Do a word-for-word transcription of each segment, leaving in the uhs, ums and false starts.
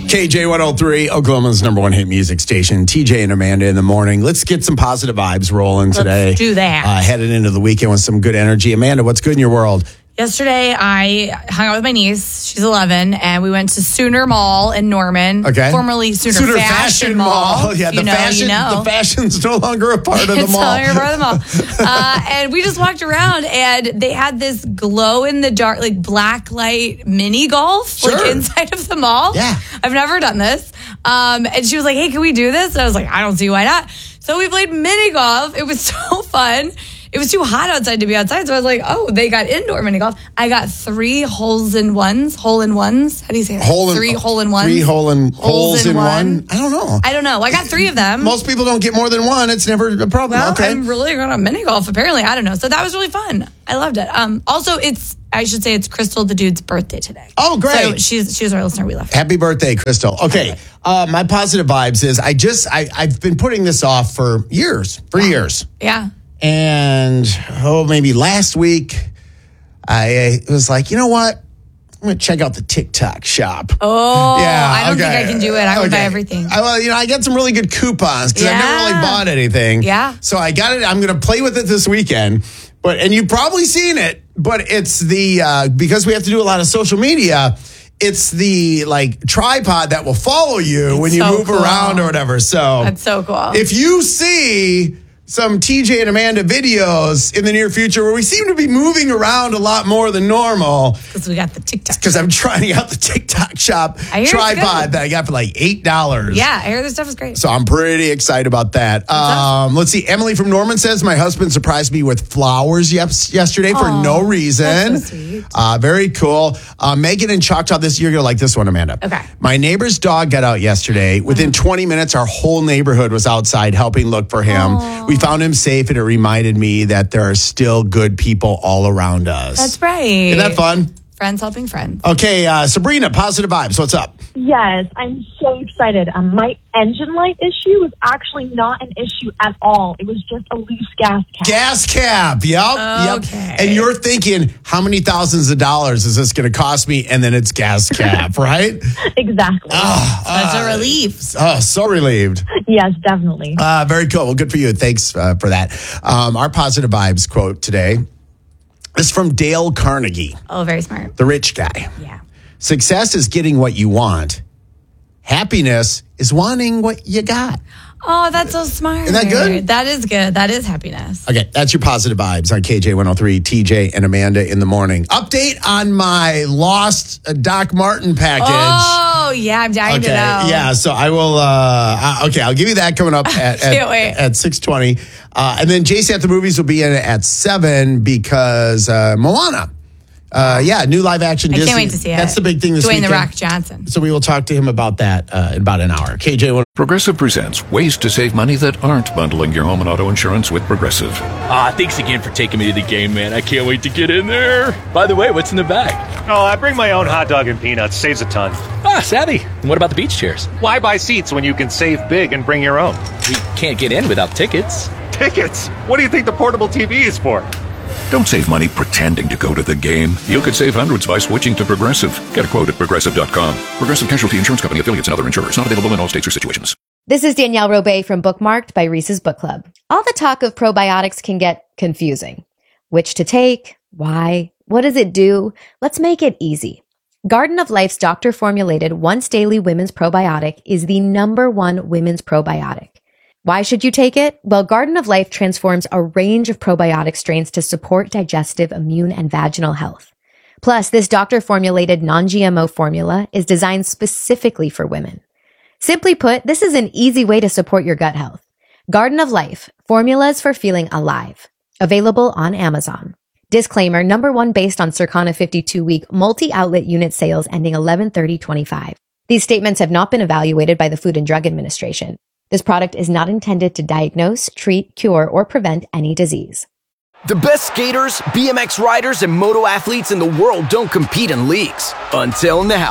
K J one oh three, Oklahoma's number one hit music station. T J and Amanda in the morning. Let's get some positive vibes rolling today. Let's do that. Uh, headed into the weekend with some good energy. Amanda, what's good in your world? Yesterday, I hung out with my niece. She's eleven, and we went to Sooner Mall in Norman, okay. formerly Sooner, Sooner Fashion, Fashion Mall. Mall. Yeah, the you know, fashion, you know. the fashion's no longer a part of the it's mall. no longer a part of the mall. uh, and we just walked around, and they had this glow in the dark, like black light mini golf, Sure. like inside of the mall. Yeah, I've never done this. Um, and she was like, "Hey, can we do this?" And I was like, "I don't see why not." So we played mini golf. It was so fun. It was too hot outside to be outside, so I was like, "Oh, they got indoor mini golf." I got three holes in ones, hole in ones. How do you say that? Hole in, three hole in ones. Three hole in holes, holes in, in one. one. I don't know. I don't know. I got three of them. Most people don't get more than one. It's never a problem. Well, okay. I'm really good at mini golf. Apparently, I don't know. So that was really fun. I loved it. Um, also, it's I should say it's Crystal the dude's birthday today. Oh, great! So she's she's our listener. We love her. Happy birthday, Crystal. Okay, uh, my positive vibes is I just I I've been putting this off for years, for yeah. years. Yeah. And, oh, maybe last week, I was like, you know what? I'm going to check out the TikTok shop. Oh, yeah, I don't okay. think I can do it. I would okay. buy everything. I, well, you know, I got some really good coupons because yeah. I've never really bought anything. Yeah. So I got it. I'm going to play with it this weekend. But and you've probably seen it, but it's the, uh, because we have to do a lot of social media, it's the like tripod that will follow you it's when you so move cool. around or whatever. So that's so cool. If you see some T J and Amanda videos in the near future where we seem to be moving around a lot more than normal. Because we got the TikTok. Because I'm trying out the TikTok shop tripod that I got for like eight dollars. Yeah, I hear this stuff is great. So I'm pretty excited about that. Um, let's see. Emily from Norman says, my husband surprised me with flowers yesterday for Aww, no reason. That's so sweet. Uh, very cool. Uh, Megan in Choctaw this year, you're like this one, Amanda. Okay. My neighbor's dog got out yesterday. Within mm-hmm. twenty minutes, our whole neighborhood was outside helping look for him. Aww. We found him safe, and it reminded me that there are still good people all around us. That's right. Isn't that fun? Friends helping friends. Okay, uh, Sabrina, positive vibes. What's up? Yes, I'm so excited. Um, my engine light issue was actually not an issue at all. It was just a loose gas cap. Gas cap, yep. Okay. Yep. And you're thinking, how many thousands of dollars is this going to cost me? And then it's gas cap, right? Exactly. Oh, That's uh, a relief. Oh, so relieved. Yes, definitely. Uh, very cool. Well, good for you. Thanks uh, for that. Um, our positive vibes quote today is from Dale Carnegie. Oh, very smart. The rich guy. Yeah. Success is getting what you want. Happiness is wanting what you got. Oh, that's so smart. Isn't that good? That is good. That is happiness. Okay, that's your positive vibes on K J one oh three, T J and Amanda in the morning. Update on my lost uh, Doc Martin package. Oh, yeah, I'm dying okay, to know. Yeah, so I will, uh, uh, okay, I'll give you that coming up at, Can't wait. at, at six twenty. Uh, and then Jason at the Movies will be in at seven because uh, Moana. Uh, yeah, new live action I Disney. can't wait to see it. That's the big thing this Dwayne weekend. The Rock Johnson. So we will talk to him about that uh, in about an hour. K J one. Progressive presents ways to save money that aren't bundling your home and auto insurance with Progressive. Ah, thanks again for taking me to the game, man. I can't wait to get in there. By the way, what's in the bag? Oh, I bring my own hot dog and peanuts. Saves a ton. Ah, savvy. And what about the beach chairs? Why buy seats when you can save big and bring your own? We can't get in without tickets. Tickets? What do you think the portable T V is for? Don't save money pretending to go to the game. You could save hundreds by switching to Progressive. Get a quote at Progressive dot com. Progressive Casualty Insurance Company, affiliates, and other insurers. Not available in all states or situations. This is Danielle Robay from Bookmarked by Reese's Book Club. All the talk of probiotics can get confusing. Which to take? Why? What does it do? Let's make it easy. Garden of Life's doctor-formulated once-daily women's probiotic is the number one women's probiotic. Why should you take it? Well, Garden of Life transforms a range of probiotic strains to support digestive, immune, and vaginal health. Plus, this doctor-formulated non-G M O formula is designed specifically for women. Simply put, this is an easy way to support your gut health. Garden of Life, formulas for feeling alive. Available on Amazon. Disclaimer, number one based on Circana fifty-two week multi-outlet unit sales ending eleven thirty twenty-five. These statements have not been evaluated by the Food and Drug Administration. This product is not intended to diagnose, treat, cure, or prevent any disease. The best skaters, B M X riders, and moto athletes in the world don't compete in leagues. Until now.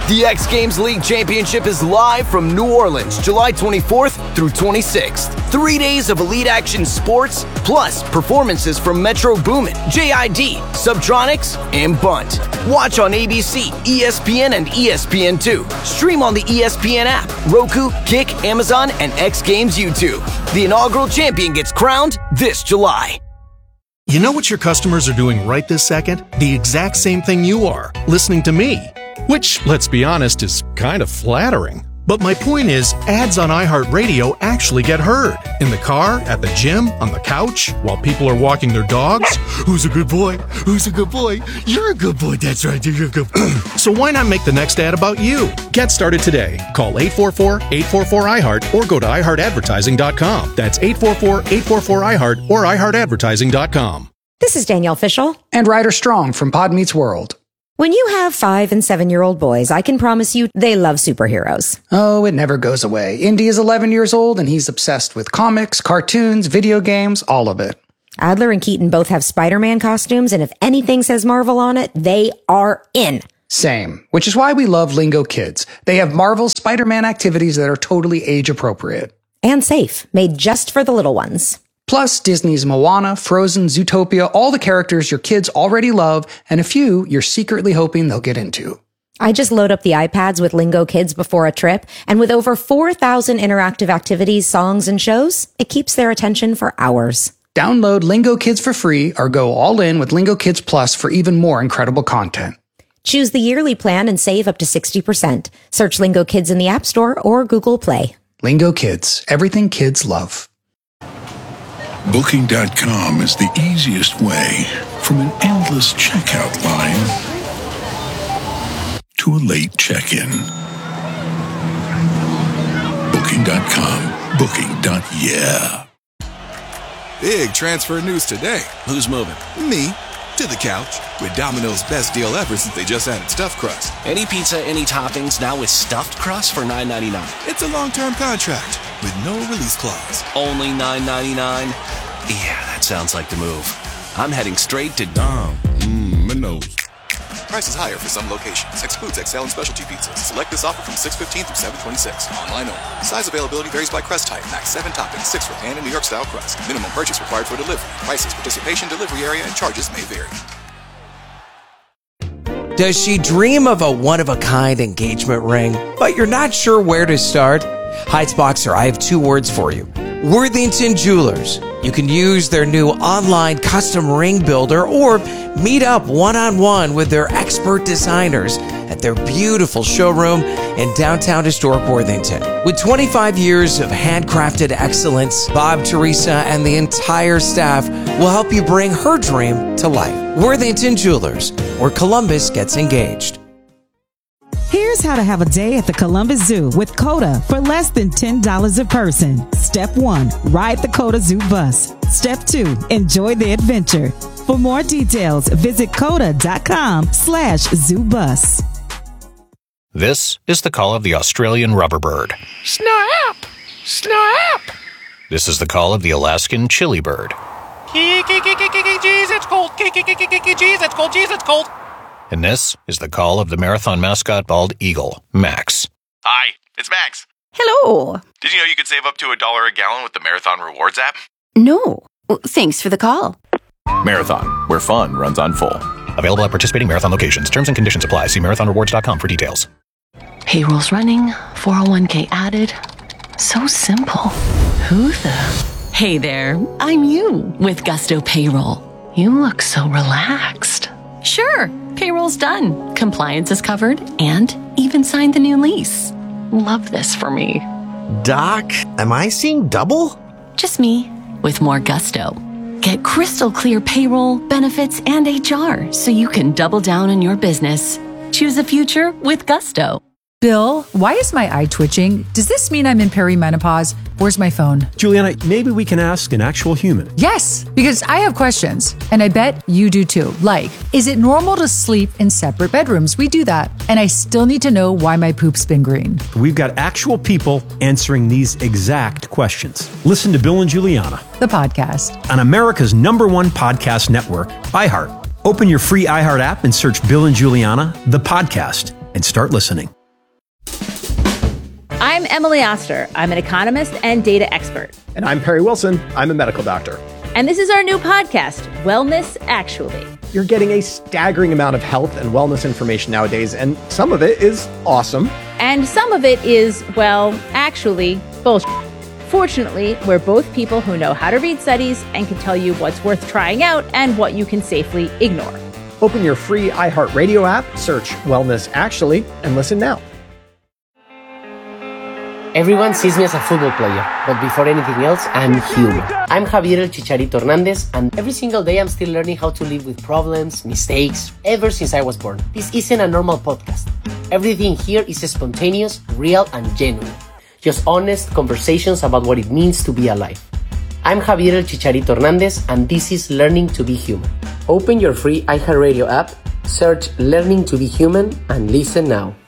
The X Games League Championship is live from New Orleans, July twenty-fourth through twenty-sixth. Three days of elite action sports, plus performances from Metro Boomin, J I D, Subtronics, and Bunt. Watch on A B C, E S P N, and E S P N two. Stream on the E S P N app, Roku, Kick, Amazon, and X Games YouTube. The inaugural champion gets crowned this July. You know what your customers are doing right this second? The exact same thing you are, listening to me. Which, let's be honest, is kind of flattering. But my point is, ads on iHeartRadio actually get heard. In the car, at the gym, on the couch, while people are walking their dogs. Who's a good boy? Who's a good boy? You're a good boy, that's right, you're a good boy. So why not make the next ad about you? Get started today. Call eight four four, eight four four, I heart or go to i heart advertising dot com. That's eight four four, eight four four, I heart or i heart advertising dot com. This is Danielle Fishel. And Ryder Strong from Pod Meets World. When you have five and seven-year-old boys, I can promise you they love superheroes. Oh, it never goes away. Indy is eleven years old, and he's obsessed with comics, cartoons, video games, all of it. Adler and Keaton both have Spider-Man costumes, and if anything says Marvel on it, they are in. Same, which is why we love Lingo Kids. They have Marvel Spider-Man activities that are totally age-appropriate. And safe, made just for the little ones. Plus, Disney's Moana, Frozen, Zootopia, all the characters your kids already love, and a few you're secretly hoping they'll get into. I just load up the iPads with Lingo Kids before a trip, and with over four thousand interactive activities, songs, and shows, it keeps their attention for hours. Download Lingo Kids for free or go all in with Lingo Kids Plus for even more incredible content. Choose the yearly plan and save up to sixty percent. Search Lingo Kids in the App Store or Google Play. Lingo Kids, everything kids love. Booking dot com is the easiest way from an endless checkout line to a late check-in. Booking dot com. Booking. Yeah. Big transfer news today. Who's moving? Me. To the couch. With Domino's best deal ever since they just added stuffed crust. Any pizza, any toppings, now with stuffed crust for nine ninety-nine. It's a long-term contract with no release clause. Only nine ninety-nine? Yeah, that sounds like the move. I'm heading straight to Dom. Mmm, Minos. Prices higher for some locations. Excludes X L and specialty pizzas. Select this offer from six fifteen through seven twenty-six. Online only. Size availability varies by crust type. Max seven toppings, six for pan and New York style crust. Minimum purchase required for delivery. Prices, participation, delivery area, and charges may vary. Does she dream of a one-of-a-kind engagement ring, but you're not sure where to start? Heightsboxer, I have two words for you. Worthington Jewelers. You can use their new online custom ring builder or meet up one-on-one with their expert designers at their beautiful showroom in downtown historic Worthington. With twenty-five years of handcrafted excellence, Bob, Teresa, and the entire staff will help you bring her dream to life. Worthington Jewelers, where Columbus gets engaged. Here's how to have a day at the Columbus Zoo with COTA for less than ten dollars a person. Step one, ride the COTA Zoo bus. Step two, enjoy the adventure. For more details, visit COTA.com slash zoo bus. This is the call of the Australian rubber bird. Snap! Snap! This is the call of the Alaskan chili bird. Jeez, it's cold. Jeez, it's cold. Jeez, it's cold. And this is the call of the marathon mascot bald eagle, Max. Hi, it's Max. Hello. Did you know you could save up to a dollar a gallon with the Marathon Rewards app? No. Well, thanks for the call. Marathon, where fun runs on full. Available at participating Marathon locations. Terms and conditions apply. See marathon rewards dot com for details. Payroll's running, four oh one k added. So simple. Who the? Hey there, I'm you with Gusto Payroll. You look so relaxed. Sure, payroll's done. Compliance is covered and even signed the new lease. Love this for me. Doc, am I seeing double? Just me with more gusto. Get crystal clear payroll, benefits, and H R so you can double down on your business. Choose the future with Gusto. Bill, why is my eye twitching? Does this mean I'm in perimenopause? Where's my phone? Juliana, maybe we can ask an actual human. Yes, because I have questions, and I bet you do too. Like, is it normal to sleep in separate bedrooms? We do that. And I still need to know why my poop's been green. We've got actual people answering these exact questions. Listen to Bill and Juliana, the podcast, on America's number one podcast network, iHeart. Open your free iHeart app and search Bill and Juliana, the podcast, and start listening. I'm Emily Oster. I'm an economist and data expert. And I'm Perry Wilson. I'm a medical doctor. And this is our new podcast, Wellness Actually. You're getting a staggering amount of health and wellness information nowadays, and some of it is awesome. And some of it is, well, actually, bullshit. Fortunately, we're both people who know how to read studies and can tell you what's worth trying out and what you can safely ignore. Open your free iHeartRadio app, search Wellness Actually, and listen now. Everyone sees me as a football player, but before anything else, I'm human. I'm Javier El Chicharito Hernandez, and every single day I'm still learning how to live with problems, mistakes, ever since I was born. This isn't a normal podcast. Everything here is spontaneous, real, and genuine. Just honest conversations about what it means to be alive. I'm Javier El Chicharito Hernandez, and this is Learning to be Human. Open your free iHeartRadio app, search Learning to be Human, and listen now.